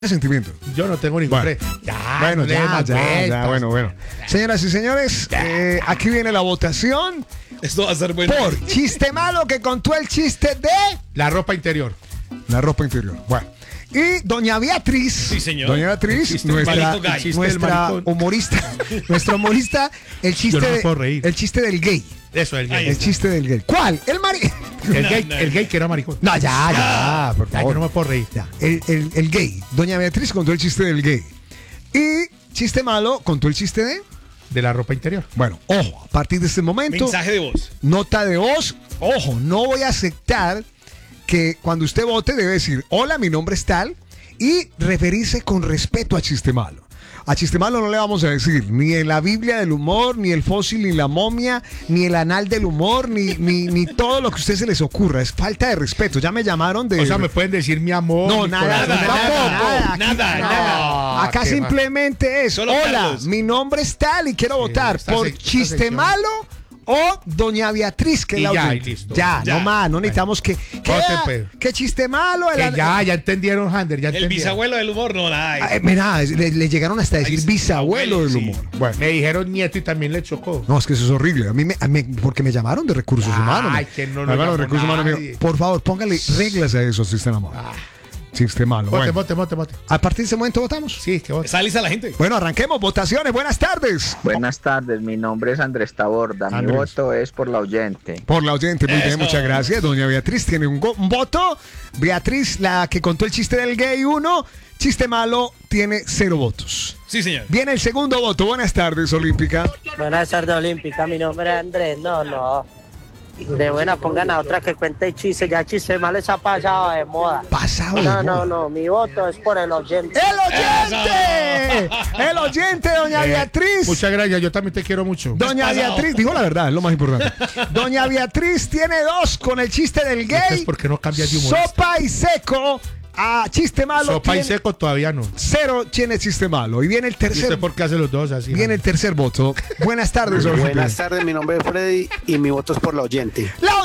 sentimiento. Yo no tengo ningún bueno. Señoras y señores, aquí viene la votación. Esto va a ser bueno. Por chiste malo que contó el chiste de la ropa interior. La ropa interior. Bueno. Y doña Beatriz. Sí, señor. Doña Beatriz, nuestra humorista. Nuestra humorista, el chiste, el chiste del gay. Eso, el gay. El chiste del gay. ¿Cuál? El gay que era maricón. No, ya, por favor. Ay, que no me puedo reír. Ya. El gay. Doña Beatriz contó el chiste del gay. Y chiste malo contó el chiste de la ropa interior. Bueno, ojo, a partir de este momento. Mensaje de voz. Nota de voz. Ojo, no voy a aceptar que cuando usted vote debe decir, hola, mi nombre es tal, y referirse con respeto a chiste malo. A chiste malo no le vamos a decir ni en la Biblia del humor, ni el fósil, ni la momia, ni el anal del humor, ni todo lo que a usted se les ocurra. Es falta de respeto. Ya me llamaron de... O sea, me pueden decir mi amor. No, nada. Acá simplemente es, solo hola, Carlos. mi nombre es tal y quiero votar por chiste malo o doña Beatriz, que y la ya, otra. y listo. Ya, no más, no necesitamos que ¿qué chiste malo? Ya entendieron, Hander, ya El entendieron. bisabuelo del humor no la hay. Mira, le llegaron hasta a decir bisabuelo del sí. humor. Bueno, me dijeron nieto y también le chocó. No, es que eso es horrible. A mí porque me llamaron de recursos humanos. Ay, que no me llamaron de llamó recursos humanos. nadie. Amigo. Por favor, póngale reglas a eso, sistema malo. Chiste malo. Vote. A partir de ese momento votamos. Sí, que vote. Salís a la gente. Bueno, arranquemos. Votaciones. Buenas tardes. Buenas tardes, mi nombre es Andrés Taborda. Mi Andrés. voto es por la oyente. Por la oyente, muy bien, Eso. muchas gracias. Doña Beatriz tiene un voto. Beatriz, la que contó el chiste del gay, 1. Chiste malo, tiene 0 votos. Sí, señor. Viene el segundo voto. Buenas tardes, Olímpica. Buenas tardes, Olímpica. Mi nombre es Andrés. No. De buena, pongan a otra que cuente chistes. Ya chiste malo está pasado de moda. Pasado. de moda. No. Mi voto es por el oyente. ¡El oyente! ¡El oyente, doña Beatriz! Muchas gracias, yo también te quiero mucho. Doña Beatriz, digo la verdad, es lo más importante. Doña Beatriz tiene 2 con el chiste del gay. Entonces, ¿por qué no cambias de humorista? Sopa y seco. A chiste malo. Sopa y tiene seco todavía no. 0 tiene chiste malo. Y viene el ¿Y usted tercer. por qué hace los dos así? Viene el tercer voto. Buenas tardes, Olímpica. Buenas tardes, mi nombre es Freddy y mi voto es por la oyente. La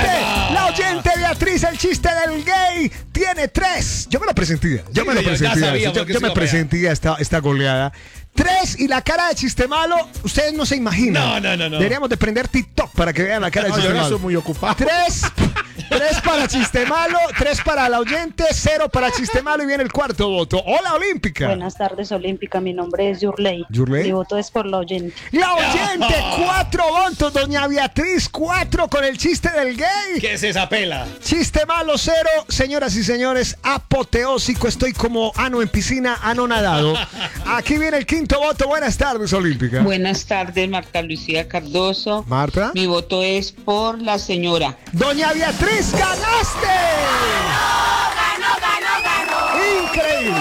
oyente Beatriz, el chiste del gay, tiene 3. Yo me lo presentía. Yo me presentía esta goleada. 3 y la cara de chiste malo, ustedes no se imaginan. No. Deberíamos de prender TikTok para que vean la cara de No, chiste yo no malo. soy muy ocupado. 3 para chiste malo, 3 para la oyente, 0 para chiste malo y viene el cuarto voto. Hola, Olímpica. Buenas tardes, Olímpica. Mi nombre es Yurley. ¿Yurley? Mi voto es por la oyente. La oyente, 4 votos. Doña Beatriz, 4 con el chiste del gay. ¿Qué es esa pela? Chiste malo, 0. Señoras y señores, apoteósico. Estoy como ano en piscina, ano nadado. Aquí viene el quinto voto. Buenas tardes, Olímpica. Buenas tardes, Marta Lucía Cardoso. Marta. Mi voto es por la señora. Doña Beatriz, ganaste. Ganó. Increíble.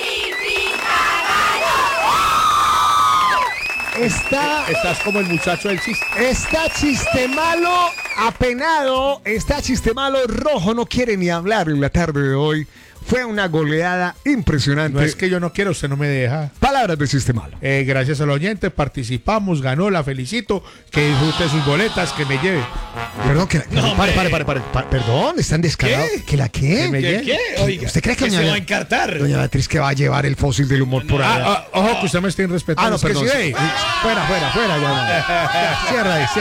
Estás como el muchacho del chiste. Está chiste malo, apenado. Está chiste malo, rojo. No quiere ni hablar en la tarde de hoy. Fue una goleada impresionante. No es que yo no quiero, usted no me deja. Palabras de chiste malo. Gracias al oyente, participamos, ganó, la felicito, que disfrute sus boletas, que me lleve. Perdón, pare. Perdón, están descarados. ¿Qué? ¿Que la qué? ¿Qué? Oiga, ¿Usted cree que se va a encartar? Doña Beatriz que va a llevar el fósil del humor por allá? Ojo, que usted me esté irrespetando. No, Es que perdón. sí, ve. Fuera, ya. Cierra ahí.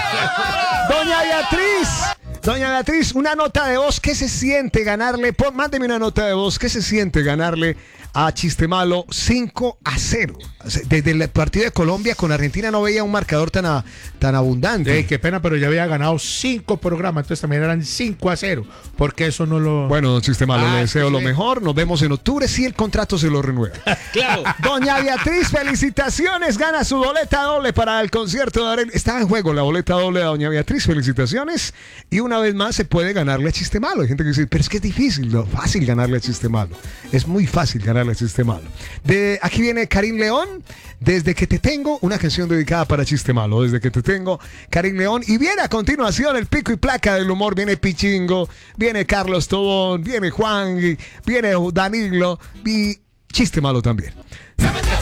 Doña Beatriz, una nota de voz. ¿Qué se siente ganarle? Mándeme una nota de voz. ¿Qué se siente ganarle a Chiste Malo 5-0? Desde el partido de Colombia con Argentina no veía un marcador tan abundante. Qué pena, pero ya había ganado 5 programas, entonces también eran 5-0, porque eso no lo... Bueno, don Chiste Malo, le deseo sí. lo mejor. Nos vemos en octubre si el contrato se lo renueva. Claro. Doña Beatriz, felicitaciones. Gana su boleta doble para el concierto de Arena. Estaba en juego la boleta doble de Doña Beatriz. Felicitaciones. Y una vez más se puede ganarle a Chiste Malo. Hay gente que dice, pero es que es difícil, no, fácil ganarle a Chiste Malo. Es muy fácil ganarle a Chiste Malo. Aquí viene Karim León. Desde que te tengo, una canción dedicada para Chiste Malo. Desde que te tengo, Karim León. Y viene a continuación el pico y placa del humor. Viene Pichingo, viene Carlos Tobón, viene Juan, viene Danilo y Chiste Malo también.